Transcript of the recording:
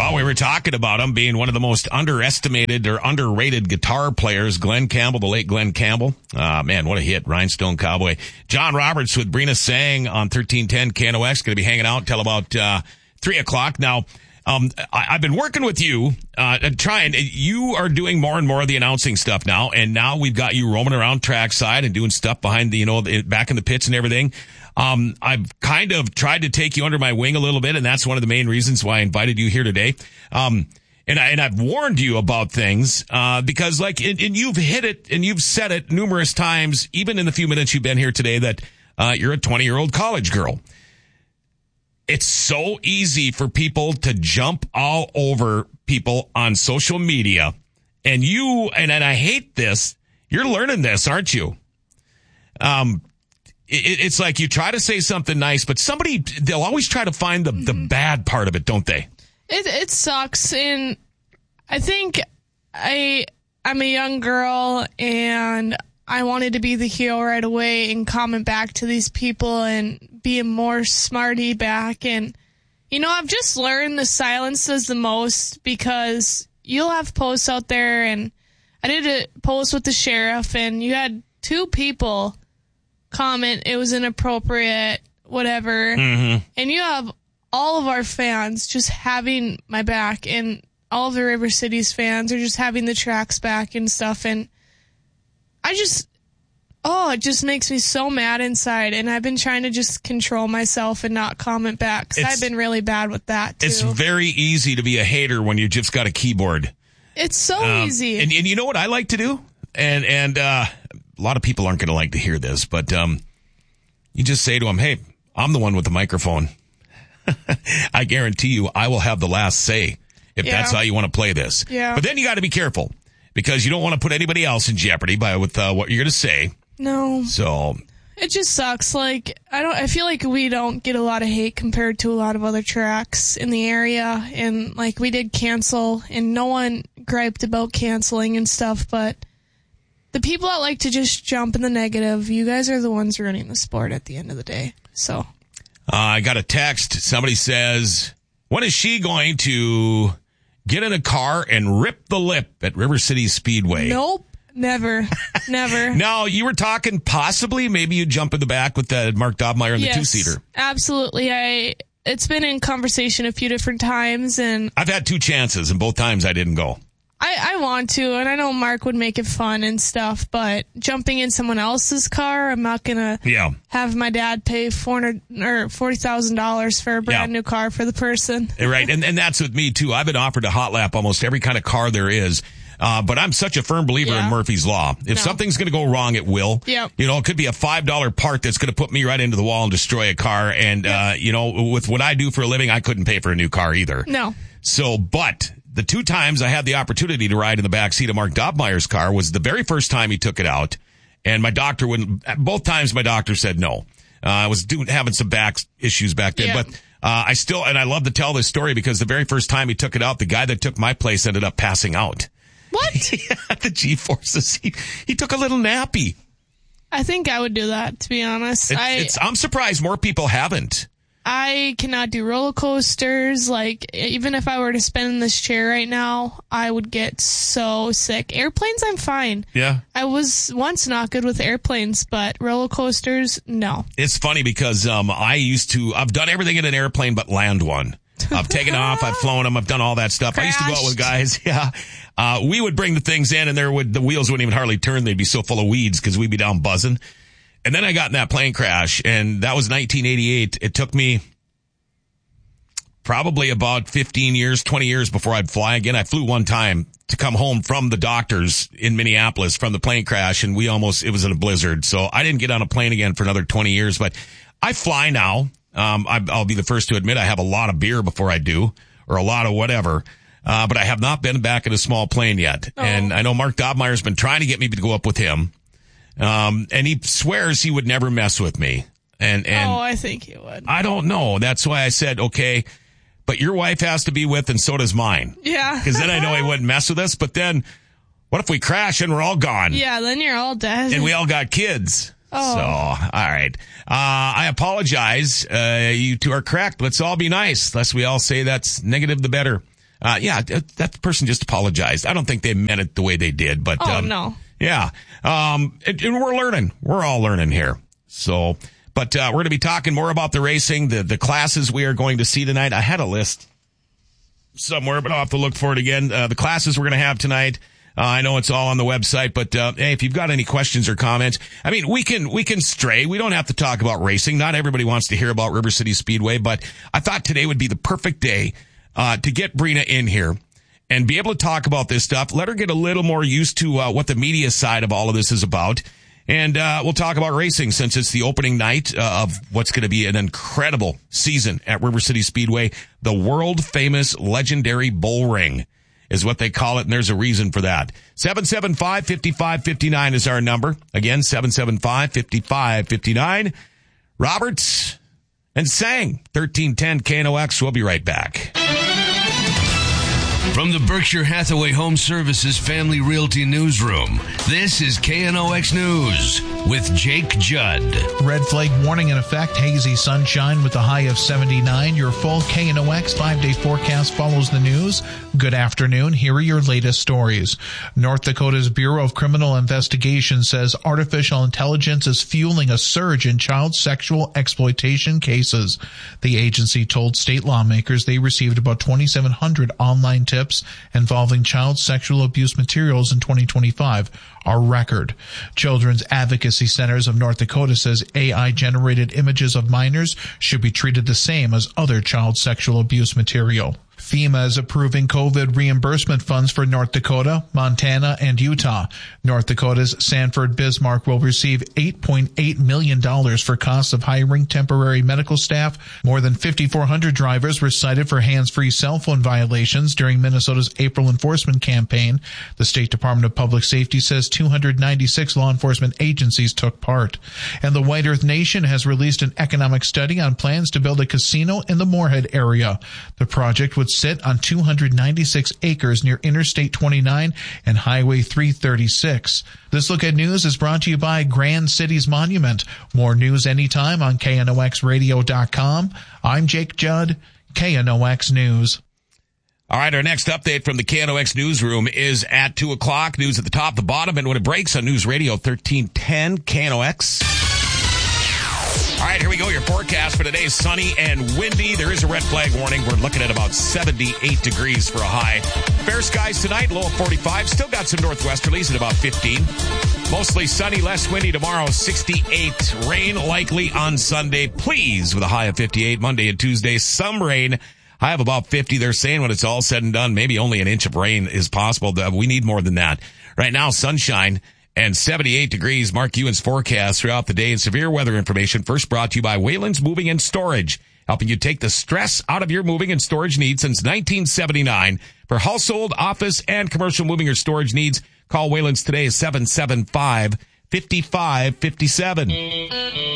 Well, we were talking about him being one of the most underestimated or underrated guitar players, Glenn Campbell, the late Glenn Campbell. Man, what a hit, Rhinestone Cowboy. John Roberts with Brina Sang on 1310 KNOX, going to be hanging out until about 3 o'clock. Now, I've been working with you, trying. You are doing more and more of the announcing stuff now, and now we've got you roaming around trackside and doing stuff behind the, back in the pits and everything. I've kind of tried to take you under my wing a little bit, and that's one of the main reasons why I invited you here today. And I've warned you about things, because and you've hit it and you've said it numerous times, even in the few minutes you've been here today, that, you're a 20-year-old college girl. It's so easy for people to jump all over people on social media. And and I hate this. You're learning this, aren't you? It's like you try to say something nice, but they'll always try to find the bad part of it, don't they? It sucks. And I think I'm a young girl and I wanted to be the hero right away and comment back to these people and be a more smarty back. And, I've just learned the silence does the most, because you'll have posts out there, and I did a post with the sheriff and you had 2 people comment it was inappropriate, whatever. Mm-hmm. And you have all of our fans just having my back, and all of the River Cities fans are just having the tracks back and stuff. And it just makes me so mad inside. And I've been trying to just control myself and not comment back, because I've been really bad with that too. It's very easy to be a hater when you just got a keyboard. It's so easy. And you know what I like to do? And a lot of people aren't going to like to hear this, but you just say to them, hey, I'm the one with the microphone. I guarantee you I will have the last say if that's how you want to play this. Yeah. But then you got to be careful, because you don't want to put anybody else in jeopardy with what you're going to say. No. So it just sucks. I feel like we don't get a lot of hate compared to a lot of other tracks in the area. And we did cancel, and no one griped about canceling and stuff, but the people that like to just jump in the negative, you guys are the ones running the sport at the end of the day. So I got a text. Somebody says, when is she going to get in a car and rip the lip at River City Speedway? Nope. Never. No, you were talking possibly maybe you jump in the back with Mark Dobmeyer in the 2-seater. Absolutely. It's been in conversation a few different times, and I've had 2 chances, and both times I didn't go. I want to, and I know Mark would make it fun and stuff, but jumping in someone else's car, I'm not going to have my dad pay $40,000 for a brand new car for the person. Right, and that's with me, too. I've been offered a hot lap almost every kind of car there is. But I'm such a firm believer in Murphy's Law. If something's going to go wrong, it will. Yep. It could be a $5 part that's going to put me right into the wall and destroy a car. And, with what I do for a living, I couldn't pay for a new car either. No. So, but the 2 times I had the opportunity to ride in the back seat of Mark Dobmeyer's car was the very first time he took it out. And my doctor both times my doctor said no. I was having some back issues back then, but I love to tell this story, because the very first time he took it out, the guy that took my place ended up passing out. What? The G-forces. He took a little nappy. I think I would do that, to be honest. I'm surprised more people haven't. I cannot do roller coasters. Even if I were to spin in this chair right now, I would get so sick. Airplanes, I'm fine. Yeah. I was once not good with airplanes, but roller coasters, no. It's funny because I've done everything in an airplane but land one. I've taken off, I've flown them, I've done all that stuff. Crashed. I used to go out with guys, we would bring the things in, and the wheels wouldn't even hardly turn. They'd be so full of weeds because we'd be down buzzing. And then I got in that plane crash, and that was 1988. It took me probably about 15 years, 20 years before I'd fly again. I flew one time to come home from the doctors in Minneapolis from the plane crash, and it was in a blizzard. So I didn't get on a plane again for another 20 years, but I fly now. I'll be the first to admit I have a lot of beer before I do, or a lot of whatever. But I have not been back in a small plane yet. Oh. And I know Mark Dobmeyer's been trying to get me to go up with him. And he swears he would never mess with me. And I think he would. I don't know. That's why I said, okay, but your wife has to be with, and so does mine. Yeah. Because then I know he wouldn't mess with us. But then what if we crash and we're all gone? Yeah, then you're all dead. And we all got kids. Oh. So, all right. I apologize. You two are correct. Let's all be nice. Lest we all say that's negative, the better. that person just apologized. I don't think they meant it the way they did, but no. Yeah. And we're learning. We're all learning here. So, but we're going to be talking more about the racing, the classes we are going to see tonight. I had a list somewhere, but I'll have to look for it again. The classes we're going to have tonight. I know it's all on the website, but hey, if you've got any questions or comments, I mean, we can stray. We don't have to talk about racing. Not everybody wants to hear about River City Speedway, but I thought today would be the perfect day to get Brina in here and be able to talk about this stuff. Let her get a little more used to what the media side of all of this is about. And we'll talk about racing since it's the opening night of what's going to be an incredible season at River City Speedway. The world-famous legendary Bull Ring is what they call it, and there's a reason for that. 775-5559 is our number. Again, 775-5559. Roberts and Sang, 1310 KNOX. We'll be right back. From the Berkshire Hathaway Home Services Family Realty Newsroom, this is KNOX News with Jake Judd. Red flake warning in effect, hazy sunshine with a high of 79. Your full KNOX 5-day forecast follows the news. Good afternoon. Here are your latest stories. North Dakota's Bureau of Criminal Investigation says artificial intelligence is fueling a surge in child sexual exploitation cases. The agency told state lawmakers they received about 2,700 online tips involving child sexual abuse materials in 2025, a record. Children's Advocacy Centers of North Dakota says AI-generated images of minors should be treated the same as other child sexual abuse material. FEMA is approving COVID reimbursement funds for North Dakota, Montana, and Utah. North Dakota's Sanford Bismarck will receive $8.8 million for costs of hiring temporary medical staff. More than 5,400 drivers were cited for hands-free cell phone violations during Minnesota's April enforcement campaign. The State Department of Public Safety says 296 law enforcement agencies took part. And the White Earth Nation has released an economic study on plans to build a casino in the Moorhead area. The project would sit on 296 acres near Interstate 29 and Highway 336. This Look at News is brought to you by Grand Cities Monument. More news anytime on KNOXradio.com. I'm Jake Judd, KNOX News. All right, our next update from the KNOX newsroom is at 2 o'clock. News at the top, the bottom, and when it breaks on News Radio 1310 KNOX. All right, here we go. Your forecast for today is sunny and windy. There is a red flag warning. We're looking at about 78 degrees for a high. Fair skies tonight, low of 45. Still got some northwesterlies at about 15. Mostly sunny, less windy tomorrow, 68. Rain likely on Sunday, please, with a high of 58. Monday and Tuesday, some rain. High of about 50. They're saying when it's all said and done, maybe only an inch of rain is possible. We need more than that. Right now, sunshine and 78 degrees. Mark Ewan's forecast throughout the day and severe weather information first brought to you by Wayland's Moving and Storage, helping you take the stress out of your moving and storage needs since 1979. For household, office, and commercial moving or storage needs, call Wayland's today at 775-5557.